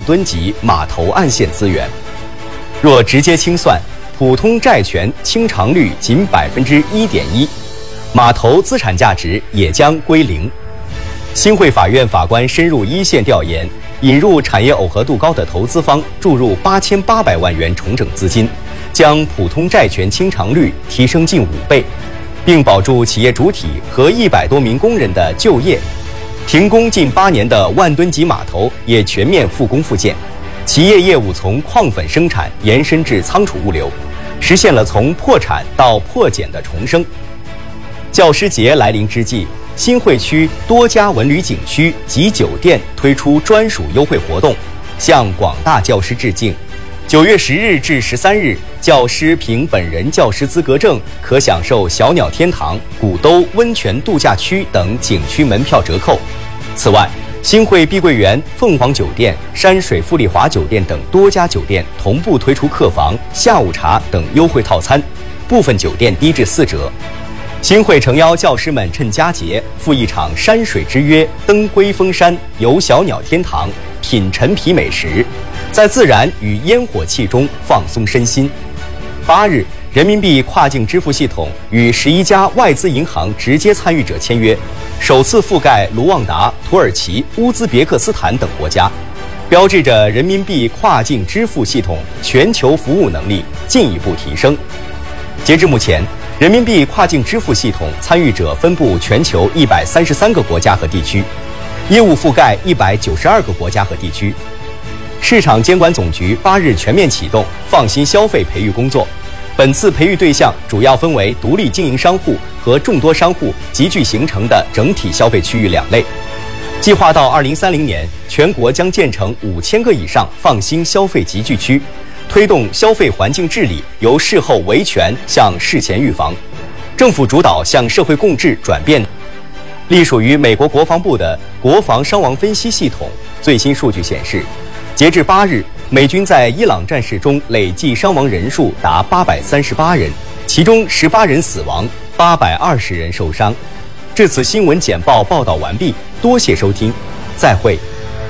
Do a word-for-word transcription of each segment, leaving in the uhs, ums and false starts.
吨级码头岸线资源。若直接清算，普通债权清偿率仅百分之一点一，码头资产价值也将归零。新会法院法官深入一线调研，引入产业耦合度高的投资方注入八千八百万元重整资金，将普通债权清偿率提升近五倍，并保住企业主体和一百多名工人的就业。停工近八年的万吨级码头也全面复工复建，企业业务从矿粉生产延伸至仓储物流，实现了从破产到破茧的重生。教师节来临之际，新会区多家文旅景区及酒店推出专属优惠活动，向广大教师致敬。九月十日至十三日，教师凭本人教师资格证，可享受小鸟天堂、古兜温泉度假区等景区门票折扣。此外，新会碧桂园、凤凰酒店、山水富丽华酒店等多家酒店同步推出客房、下午茶等优惠套餐，部分酒店低至四折。新会诚邀教师们趁佳节赴一场山水之约，登龟峰山，游小鸟天堂，品陈皮美食，在自然与烟火气中放松身心。八日，人民币跨境支付系统与十一家外资银行直接参与者签约，首次覆盖卢旺达、土耳其、乌兹别克斯坦等国家，标志着人民币跨境支付系统全球服务能力进一步提升。截至目前，人民币跨境支付系统参与者分布全球一百三十三个国家和地区，业务覆盖一百九十二个国家和地区。市场监管总局八日全面启动放心消费培育工作。本次培育对象主要分为独立经营商户和众多商户集聚形成的整体消费区域两类。计划到二零三零年，全国将建成五千个以上放心消费集聚区，推动消费环境治理由事后维权向事前预防。政府主导向社会共治转变。隶属于美国国防部的国防伤亡分析系统最新数据显示，截至八日，美军在伊朗战事中累计伤亡人数达八百三十八人，其中十八人死亡，八百二十人受伤。这次新闻简报报道完毕，多谢收听，再会。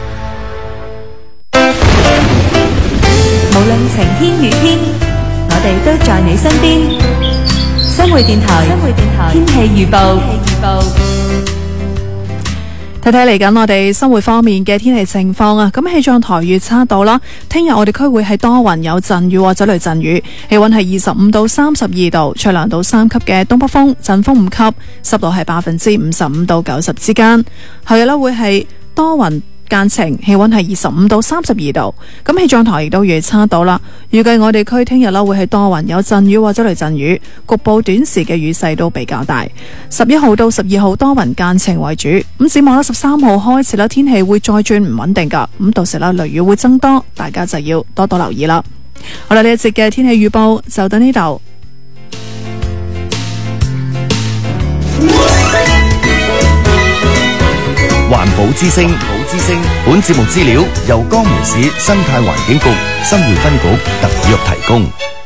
無論晴天雨天，我哋都在你身邊。新會電台，新會電台天氣預報。 睇睇嚟緊我哋生活方面嘅天氣情況啊，咁氣象台預測到啦，聽日我哋區會係多雲有陣雨或者雷陣雨，氣溫係二十五到三十二度，吹兩到三級嘅東北風，陣風五級，濕度係百分之五十五到九十之間。後日呢會係多雲間晴，氣溫係二十五到三十二度。咁氣象台亦都預測到啦，預計我哋區聽日啦會係多雲有陣雨或者雷陣雨，局部短時嘅雨勢都比較大。十一號到十二號多雲間晴為主，咁展望啦十三號開始啦，天氣會再轉唔穩定噶，咁到時啦雷雨會增多，大家就要多多留意啦。好啦，呢一節嘅天氣預報就到呢度。 環保之聲，保之聲。本節目資料由江門市生態環境局新會分局特約提供。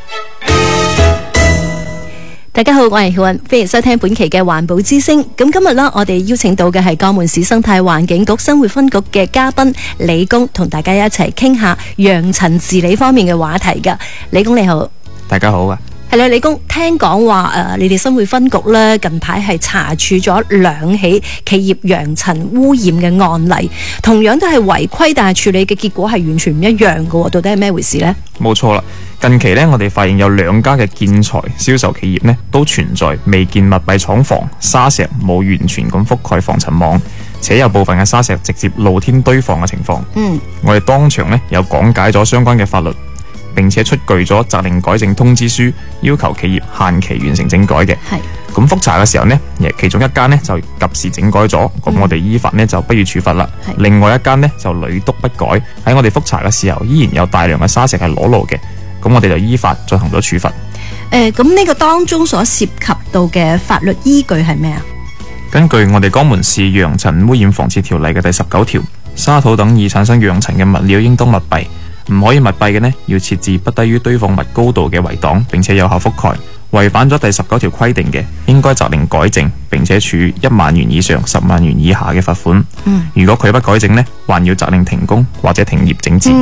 大家好，我係曉雲，歡迎收聽本期嘅環保之聲。咁今日呢，我哋邀請到嘅係江門市生態環境局新會分局嘅嘉賓李工，同大家一齊傾下揚塵治理方面嘅話題㗎。李工你好。 大家好啊。 係啦，李工，聽講話誒，你哋新會分局咧近排係查處咗兩起企業揚塵污染嘅案例，同樣都係違規，但係處理嘅結果係完全唔一樣嘅，到底係咩回事呢？ 冇錯啦，近期呢，我哋發現有兩家嘅建材銷售企業呢都存在未建密閉廠房沙石冇完全咁覆蓋防塵網，且有部分嘅沙石直接露天堆放嘅情況。嗯，我哋當場呢有講解咗相關嘅法律，並且出具咗責令改正通知書，要求企業限期完成整改嘅。係咁覆查嘅時候呢，其中一間呢就及時整改咗，咁、嗯、我哋依法呢就不予處罰啦。另外一間呢就屢督不改，喺我哋覆查嘅時候依然有大量嘅沙石係裸露嘅，咁我哋就依法進行咗處罰。 誒，咁呢個當中所涉及到嘅法律依據係咩啊？ 根據我哋江門市揚塵污染防治條例嘅第十九條，沙土等易產生揚塵嘅物料應當密閉。唔可以密閉嘅呢，要設置不低於堆放物高度嘅圍擋，並且有效覆蓋。違反咗第十九條規定嘅，應該責令改正，並且處一萬元以上十萬元以下嘅罰款。嗯，如果拒不改正呢，還要責令停工或者停業整治。嗯